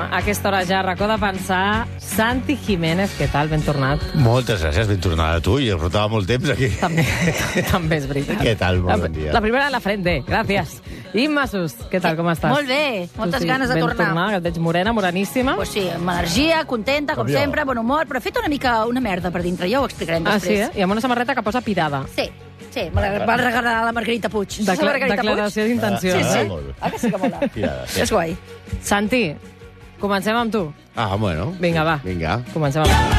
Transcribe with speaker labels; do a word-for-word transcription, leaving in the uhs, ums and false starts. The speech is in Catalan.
Speaker 1: a aquesta hora ja, racó de pensar. Santi Jiménez, què tal? Ben tornat.
Speaker 2: Moltes gràcies, ben tornada a tu, i portava molt temps aquí.
Speaker 1: També, també és veritat.
Speaker 2: Què tal? Molt
Speaker 1: la,
Speaker 2: bon dia.
Speaker 1: La primera a la frente, gràcies. Imma Sus, què tal, com estàs?
Speaker 3: Molt bé, moltes
Speaker 1: Tu sí,
Speaker 3: ganes de
Speaker 1: ben
Speaker 3: tornar.
Speaker 1: tornar. Que et veig morena, moreníssima.
Speaker 3: Pues sí, amb energia, contenta, com,
Speaker 2: Com jo.
Speaker 3: sempre, bon humor, però he fet una mica una merda per dintre, ja ho explicarem
Speaker 1: Ah, sí,
Speaker 3: després.
Speaker 1: eh? I amb una samarreta que posa pirada.
Speaker 3: Sí, sí, me la va regalar la Margarita Puig. Saps
Speaker 1: Decla
Speaker 3: la Margarita
Speaker 1: declaració
Speaker 3: Puig?
Speaker 1: d'intenció.
Speaker 3: Sí,
Speaker 2: Ah,
Speaker 3: sí.
Speaker 2: molt bé.
Speaker 3: Ah, que sí que mola.
Speaker 2: Tirada, sí.
Speaker 3: És guai.
Speaker 1: Santi, comencem amb tu.
Speaker 2: Ah, bueno.
Speaker 1: Vinga, va.
Speaker 2: Vinga.
Speaker 1: Comencem amb tu.